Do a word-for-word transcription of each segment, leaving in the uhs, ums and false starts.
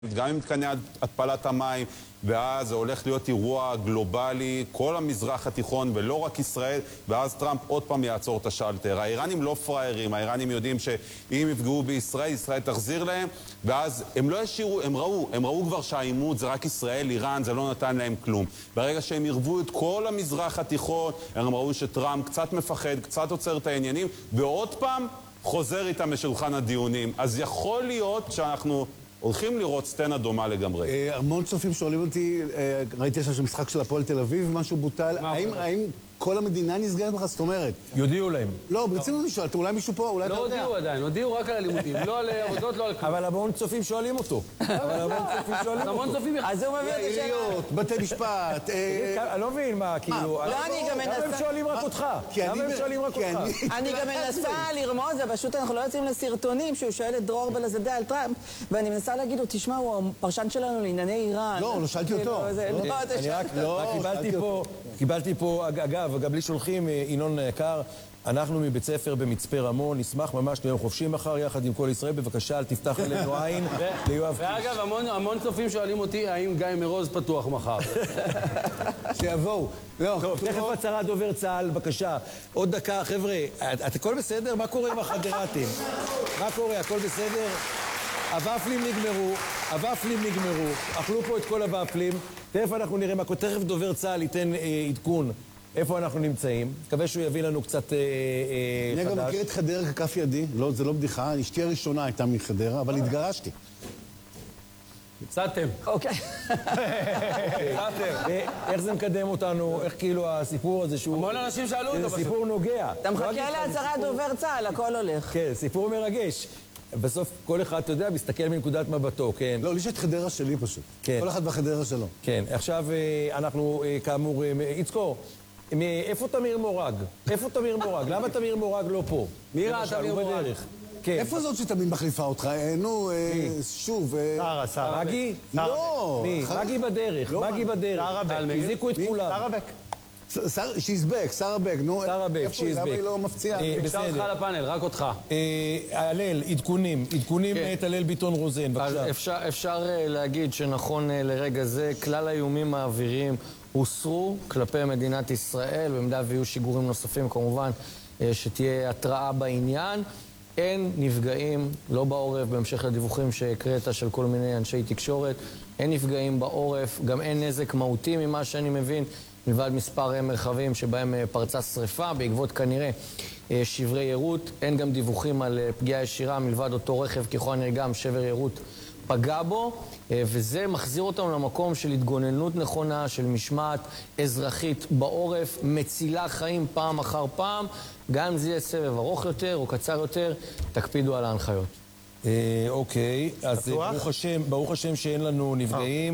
גם עם מתקני התפלת המים, ואז זה הולך להיות אירוע גלובלי, כל המזרח התיכון ולא רק ישראל, ואז טראמפ עוד פעם יעצור את השלטר. האיראנים לא פריירים, האיראנים יודעים שאם יפגעו בישראל, ישראל תחזיר להם, ואז הם לא השאירו, הם ראו, הם ראו כבר שהאימות זה רק ישראל, איראן, זה לא נתן להם כלום. ברגע שהם ירבו את כל המזרח התיכון, הם ראו שטראמפ קצת מפחד, קצת עוצר את העניינים, ועוד פעם חוזר איתם לשולחן הדיונים. אז יכול להיות שאנחנו הולכים לראות סצנה דומה לגמרי. המון צופים שואלים אותי, ראיתי עכשיו שמשחק של הפועל תל אביב, משהו בוטל, האם כל המדינה נסגרת לך? זאת אומרת... יודיעו להם. לא, ברצינות מישהו, אולי מישהו פה, אולי אתה יודע. לא הודיעו עדיין, הודיעו רק על הלימודים, לא על עבודות, לא על כלום. אבל המון צופים שואלים אותו. אבל המון צופים שואלים אותו. המון צופים... אז הוא מביא את השאלה. עיריות, בתי משפט... אני לא מבין מה, כאילו... לא, אני גם מנסה... למה הם שואלים רק אותך? למה הם שואלים רק אותך? אני גם מנסה לרמוז, ופשוט אנחנו לא יוצאים לסרטונים שהוא שואל את דרור בלזדה על טראמפ, ואני מנסה להגיד לו, תשמע, הוא הפרשן שלנו לענייני איראן. לא, לא שאלתי אותו. אני רק קיבלתי פה, קיבלתי פה, אגב, גם לי שולחים, ינון יקר, אנחנו מבית ספר במצפה רמון, נשמח ממש ליום חופשי מחר יחד עם כל ישראל, בבקשה, אל תפתח אלינו עין ליואב קיש. ואגב, המון צופים שואלים אותי, האם גיא מרוז פתוח מחר? שיבואו. טוב, תכף הצהרת דובר צה"ל, בבקשה. עוד דקה, חבר'ה, את הכל בסדר? מה קורה עם החדרתים? מה קורה? הכל בסדר? הוואפלים נגמרו, הוואפלים נגמרו, אכלו פה את כל הוואפלים, תכף אנחנו נראה מה, תכף דובר צה"ל ייתן עדכון איפה אנחנו נמצאים, מקווה שהוא יביא לנו קצת חדש. אני גם מכיר את חדרה ככף ידי, זה לא בדיחה, אשתי הראשונה הייתה מחדרה, אבל התגרשתי. הפסדתם. אוקיי. איך זה מקדם אותנו, איך כאילו הסיפור הזה שהוא... המון אנשים שאלו אותו. זה סיפור נוגע. אתה מחכה להצהרת דובר צה"ל, הכל הולך. כן, סיפור מרגש. בסוף כל אחד, אתה יודע, מסתכל מנקודת מבטו, כן. לא, לי יש את חדרה שלי פשוט. כל אחד בחדרה שלו. כן, עכשיו אנחנו כאמור, יצקור, איפה תמיר מורג? איפה תמיר מורג? למה תמיר מורג לא פה? מי ראה תמיר מורג? איפה זאת שתמיד מחליפה אותך? נו, שוב... שרה, שרה. מגי? לא. מי? מגי בדרך, מגי בדרך. שרה בק. הזיקו את כולם. שרה בק. שיזבק, שרה בק, נו. שרה בק, שיזבק. למה היא לא מפציעה? אפשר אותך לפאנל, רק אותך. הלל, עדכונים, עדכונים מאת הלל ביטון רוזן, בבקשה. אפשר להגיד שנכון לרגע זה, כלל האיומים האוויריים הוסרו כלפי מדינת ישראל, במידה ויהיו שיגורים נוספים כמובן שתהיה התראה בעניין. אין נפגעים, לא בעורף, בהמשך לדיווחים שהקראת של כל מיני אנשי תקשורת, אין נפגעים בעורף, גם אין נזק מהותי ממה שאני מבין, מלבד מספר מרחבים שבהם פרצה שריפה, בעקבות כנראה שברי ירות. אין גם דיווחים על פגיעה ישירה, מלבד אותו רכב ככל הנראה גם שבר ירות פגע בו, וזה מחזיר אותנו למקום של התגוננות נכונה, של משמעת אזרחית בעורף, מצילה חיים פעם אחר פעם, גם אם זה יהיה סבב ארוך יותר או קצר יותר, תקפידו על ההנחיות. אוקיי, אז ברוך השם, ברוך השם שאין לנו נפגעים,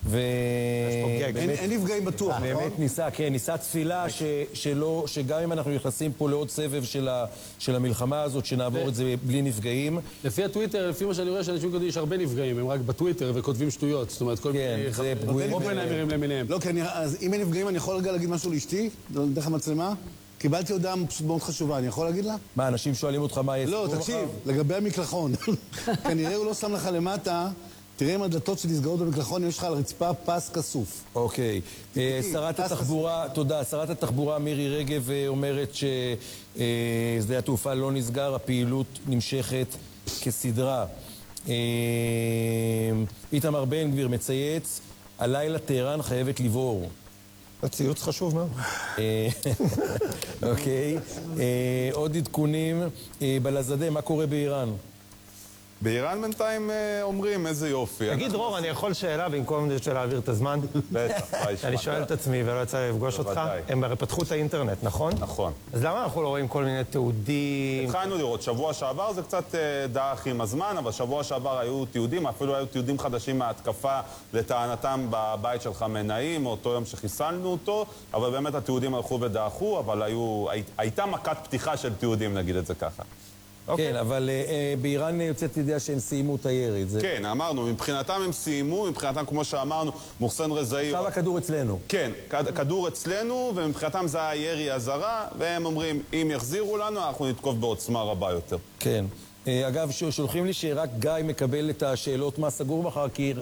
אין נפגעים בטוח, נכון? באמת ניסה, כן, ניסה תפילה שלא, שגם אם אנחנו נכנסים פה לעוד סבב של המלחמה הזאת, שנעבור את זה בלי נפגעים. לפי הטוויטר, לפי מה שאני רואה, שאנשים כותבים יש הרבה נפגעים, הם רק בטוויטר וכותבים שטויות, זאת אומרת, כל מיני אופנהיימרים למיניהם. לא, כי אז אם אין נפגעים, אני יכול רגע להגיד משהו לאשתי, דרך המצלמה? קיבלתי הודעה פשוט מאוד חשובה, אני יכול להגיד לה? מה, אנשים שואלים אותך מה יש? לא, תקשיב, לגבי המקלחון. כנראה הוא לא שם לך למטה, תראה עם הדלתות שנסגרות במקלחון, יש לך על רצפה פס כסוף. אוקיי. שרת התחבורה, תודה, שרת התחבורה מירי רגב אומרת ששדה התעופה לא נסגר, הפעילות נמשכת כסדרה. איתמר בן גביר מצייץ, הלילה טהרן חייבת לבעור. הציוץ חשוב מאוד. אוקיי. עוד עדכונים בלזדה, מה קורה באיראן? באיראן בינתיים אומרים איזה יופי. תגיד דרור, אני יכול שאלה במקום להעביר את הזמן? בטח. אני שואל את עצמי ולא יצא לפגוש אותך. הם הרי פתחו את האינטרנט, נכון? נכון. אז למה אנחנו לא רואים כל מיני תיעודים? התחלנו לראות, שבוע שעבר זה קצת דח עם הזמן, אבל שבוע שעבר היו תיעודים, אפילו היו תיעודים חדשים מההתקפה לטענתם בבית של חמינאי, מאותו יום שחיסלנו אותו, אבל באמת התיעודים הלכו ודחו, אבל הייתה מכת פתיחה של תיעודים, נגיד את זה ככה. כן, אבל באיראן יוצאת ידיעה שהם סיימו את הירי. כן, אמרנו, מבחינתם הם סיימו, מבחינתם, כמו שאמרנו, מוחסן רזאי... עכשיו הכדור אצלנו. כן, כדור אצלנו, ומבחינתם זה הירי הזרה, והם אומרים, אם יחזירו לנו, אנחנו נתקוף בעוצמה רבה יותר. כן. אגב, שולחים לי שרק גיא מקבל את השאלות מה סגור מחר, כי